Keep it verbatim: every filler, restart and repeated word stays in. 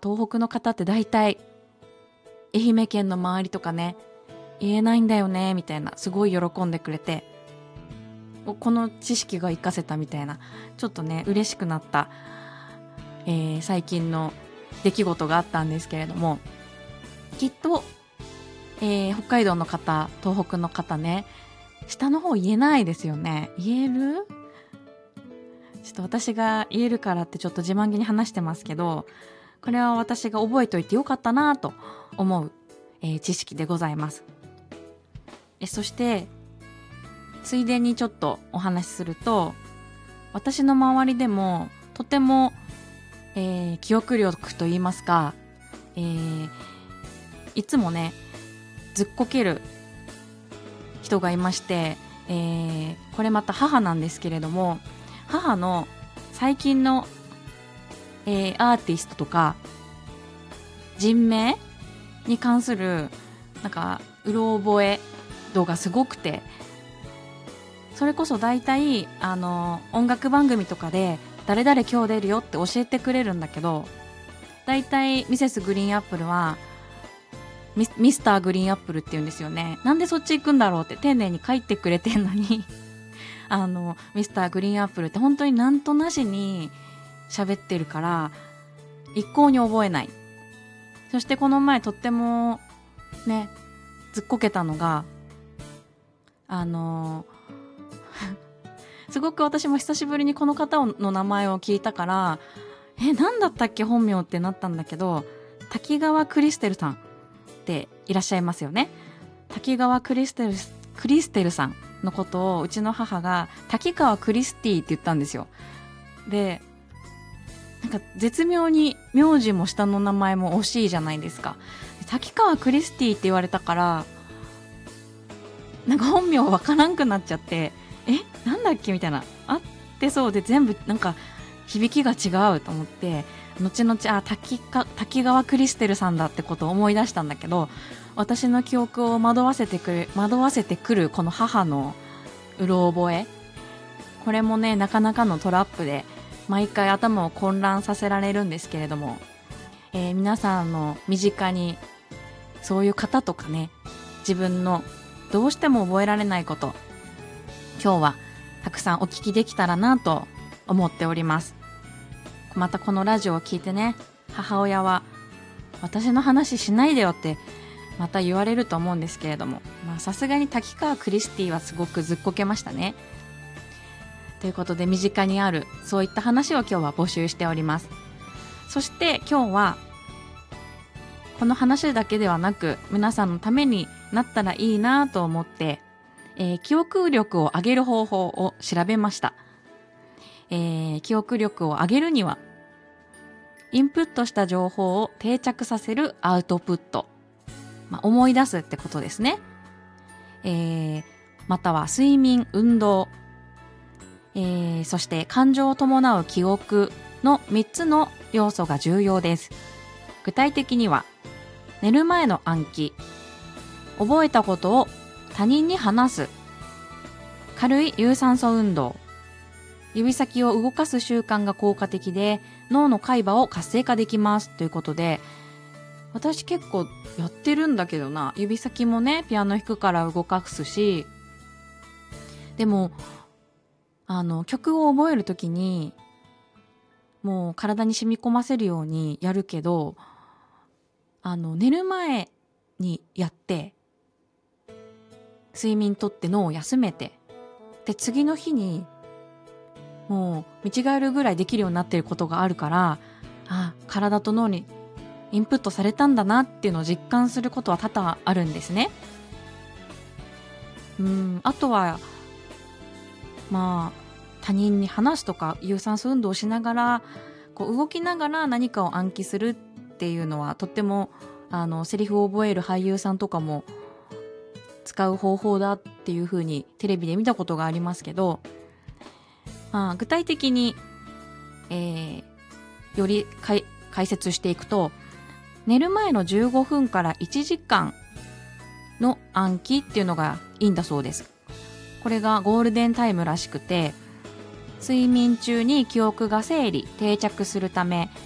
東北の方って大体愛媛県の周りとかね言えないんだよねみたいな、すごい喜んでくれて、この知識が活かせたみたいな、ちょっとね嬉しくなった、えー、最近の出来事があったんですけれども、きっと、えー、北海道の方、東北の方ね、下の方言えないですよね。言える？ちょっと私が言えるからってちょっと自慢げに話してますけど、これは私が覚えておいてよかったなと思う、えー、知識でございます。えそしてついでにちょっとお話しすると、私の周りでもとても、えー、記憶力といいますか、えー、いつもねずっこける人がいまして、えー、これまた母なんですけれども、母の最近の、えー、アーティストとか人名に関するなんかうろ覚え度がすごくて、それこそ大体あの音楽番組とかで誰々今日出るよって教えてくれるんだけど、大体ミセスグリーンアップルはミ, ミスターグリーンアップルって言うんですよね。なんでそっち行くんだろうって丁寧に書いてくれてんのにあのミスターグリーンアップルって本当になんとなしに喋ってるから一向に覚えない。そしてこの前とってもねずっこけたのが、あのすごく私も久しぶりにこの方の名前を聞いたから、えなんだったっけ本名ってなったんだけど、滝川クリステルさんっていらっしゃいますよね。滝川クリステルクリステルさんのことをうちの母が滝川クリスティって言ったんですよ。でなんか絶妙に名字も下の名前も惜しいじゃないですか。滝川クリスティって言われたから、なんか本名わからんくなっちゃって、えなんだっけみたいな、あってそうで全部なんか響きが違うと思って、後々あ 滝, か滝川クリステルさんだってことを思い出したんだけど、私の記憶を惑わせてくる惑わせてくるこの母のうろ覚え、これもねなかなかのトラップで毎回頭を混乱させられるんですけれども、えー、皆さんの身近にそういう方とかね、自分のどうしても覚えられないこと、今日はたくさんお聞きできたらなと思っております。またこのラジオを聞いてね、母親は私の話しないでよってまた言われると思うんですけれども、まあさすがに滝川クリスティはすごくずっこけましたね。ということで身近にあるそういった話を今日は募集しております。そして今日はこの話だけではなく、皆さんのためになったらいいなと思って、えー、記憶力を上げる方法を調べました。えー、記憶力を上げるにはインプットした情報を定着させるアウトプット、まあ、思い出すってことですね。えー、または睡眠、運動、えー、そして感情を伴う記憶のみっつの要素が重要です。具体的には寝る前の暗記、覚えたことを他人に話す、軽い有酸素運動、指先を動かす習慣が効果的で脳の海馬を活性化できますということで、私結構やってるんだけどな、指先もねピアノ弾くから動かすし、でもあの曲を覚えるときにもう体に染み込ませるようにやるけど、あの寝る前にやって睡眠とって脳を休めて、で次の日にもう見違えるぐらいできるようになっていることがあるから、あ体と脳にインプットされたんだなっていうのを実感することは多々あるんですね。うんあとはまあ他人に話すとか有酸素運動をしながらこう動きながら何かを暗記するっていうのはとってもあのセリフを覚える俳優さんとかも使う方法だっていう風にテレビで見たことがありますけど、まあ、具体的に、えー、より解説していくと、寝る前のじゅうごふんからいちじかんの暗記っていうのがいいんだそうです。これがゴールデンタイムらしくて、睡眠中に記憶が整理定着するため